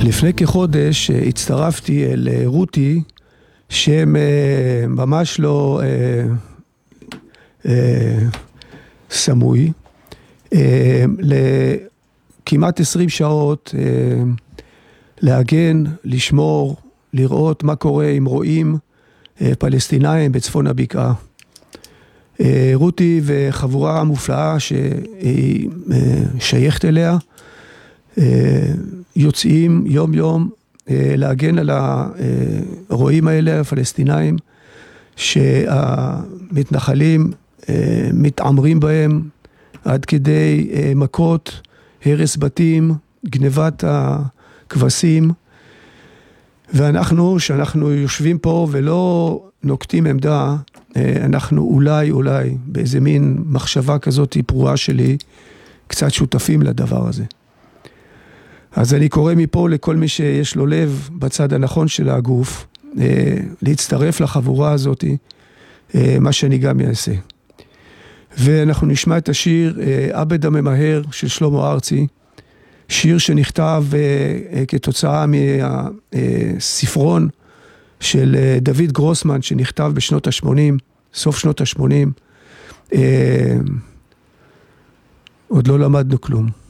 לפני כחודש הצטרפתי אל רותי, שם ממש לא סמוי, לכמעט 20 שעות להגן, לשמור, לראות מה קורה עם רועים פלסטינאים בצפון הבקעה. רותי וחבורה מופלאה שהיא שייכת אליה, יוצאים יום יום להגן על הרועים האלה, הפלסטינאים, שהמתנחלים מתעמרים בהם עד כדי מכות, הרס בתים, גנבת הכבשים, ואנחנו, שאנחנו יושבים פה ולא נוקטים עמדה, אנחנו אולי באיזה מין מחשבה כזאת פרועה שלי, קצת שותפים לדבר הזה. אז אני קורא מפה לכל מי שיש לו לב בצד הנכון של הגוף, להצטרף לחבורה הזאת, מה שאני גם אעשה. ואנחנו נשמע את השיר עבד הממהר של שלמה ארצי, שיר שנכתב כתוצאה מהספרון של דוד גרוסמן, שנכתב בשנות ה-80, סוף שנות ה-80. עוד לא למדנו כלום.